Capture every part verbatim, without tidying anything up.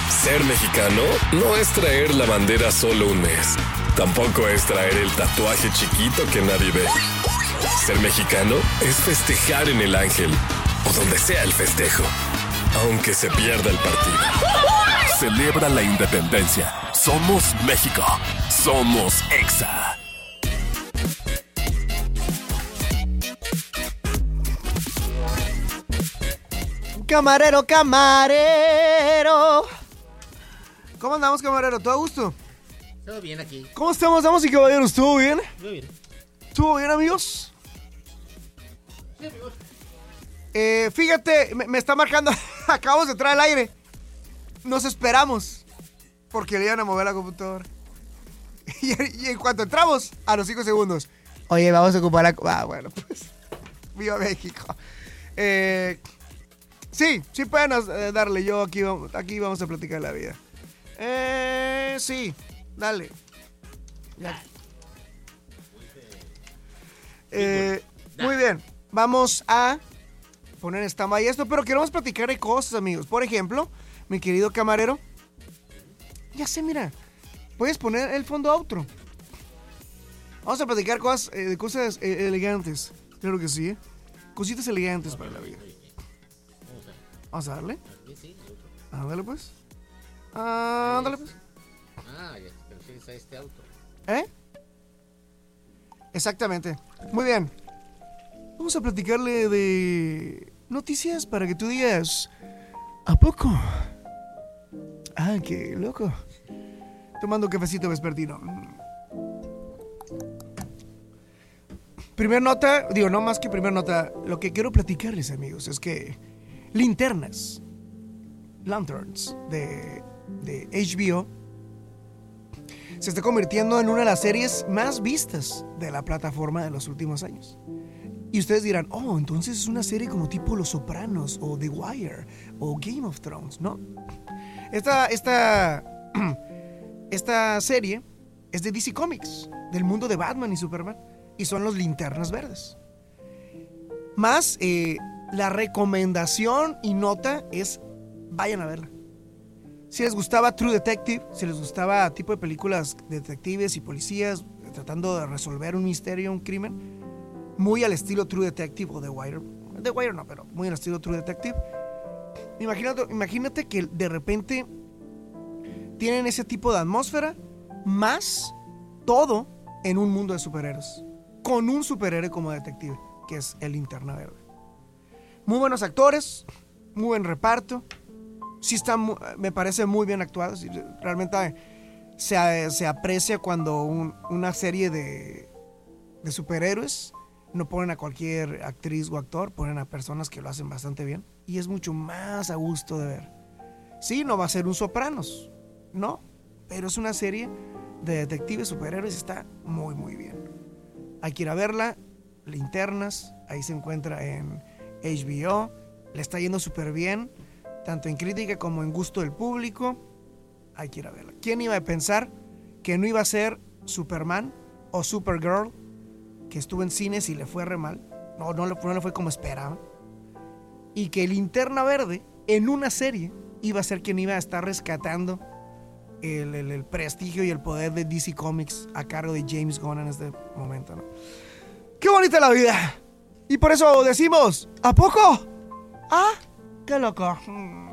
Ser mexicano no es traer la bandera solo un mes. Tampoco es traer el tatuaje chiquito que nadie ve. Ser mexicano es festejar en el Ángel o donde sea el festejo, aunque se pierda el partido. Celebra la independencia. Somos México. Somos Exa. Camarero, camarero. ¿Cómo andamos, camarero? ¿Todo a gusto? Todo bien aquí. ¿Cómo estamos, damas y caballeros? ¿Estuvo bien? Muy bien. ¿Estuvo bien, amigos? Sí, amigos. Eh, fíjate, me, me está marcando. Acabamos de entrar al aire. Nos esperamos. Porque le iban a mover la computadora. Y, y en cuanto entramos, a los cinco segundos. Oye, vamos a ocupar la. Ah, bueno, pues. Viva México. Eh. Sí, sí pueden eh, darle. Yo aquí, vamos- aquí vamos a platicar la vida. Eh, sí, dale. Ya. Eh, muy bien, vamos a poner en stand-by esto, pero queremos platicar de cosas, amigos. Por ejemplo, mi querido camarero. Ya sé, mira, puedes poner el fondo outro. Vamos a platicar cosas, eh, de cosas eh, elegantes. Claro que sí, ¿eh? Cositas elegantes para la vida. Vamos a darle. Sí, sí, otro. Ándale pues. Ándale pues. Ah, ya te refieres a este auto. ¿Eh? Exactamente. Muy bien. Vamos a platicarle de noticias para que tú digas, ¿a poco? Ah, qué loco. Tomando un cafecito vespertino. Primer nota, digo, no más que primer nota, lo que quiero platicarles, amigos, es que Linternas, Lanterns de, de H B O se está convirtiendo en una de las series más vistas de la plataforma de los últimos años. Y ustedes dirán, oh, entonces es una serie como tipo Los Sopranos o The Wire o Game of Thrones, ¿no? Esta, esta, esta serie es de D C Comics, del mundo de Batman y Superman, y son los Linternas Verdes. Más, eh, la recomendación y nota es, vayan a verla. Si les gustaba True Detective, si les gustaba tipo de películas de detectives y policías tratando de resolver un misterio, un crimen, muy al estilo True Detective o The Wire. The Wire no, pero muy al estilo True Detective. Imagínate, imagínate que de repente tienen ese tipo de atmósfera, más todo en un mundo de superhéroes, con un superhéroe como detective, que es el Linterna Verde. Muy buenos actores, muy buen reparto. Sí está, mu- me parece muy bien actuado. Sí, realmente se, se aprecia cuando un- una serie de, de superhéroes no ponen a cualquier actriz o actor, ponen a personas que lo hacen bastante bien. Y es mucho más a gusto de ver. Sí, no va a ser un Sopranos, no, pero es una serie de detectives superhéroes y está muy, muy bien. Hay que ir a verla. Linternas, ahí se encuentra en H B O, le está yendo súper bien, tanto en crítica como en gusto del público. Hay que ir a verla. ¿Quién iba a pensar que no iba a ser Superman o Supergirl, que estuvo en cines y le fue re mal? No, no le, no le fue como esperaban. Y que Linterna Verde, en una serie, iba a ser quien iba a estar rescatando el, el, el prestigio y el poder de D C Comics a cargo de James Gunn en este momento, ¿no? ¡Qué bonita la vida! Y por eso decimos, ¿a poco? ¡Ah! ¡Qué loco! Mm.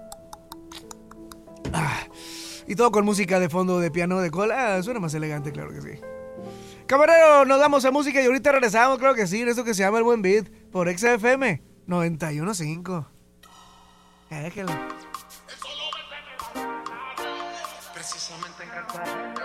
Ah, y todo con música de fondo de piano de cola. Suena más elegante, claro que sí. Camarero, nos damos a música y ahorita regresamos, claro que sí, en esto que se llama El Buen Beat, por Exa F M noventa y uno punto cinco. Déjalo. Precisamente en Cartagena.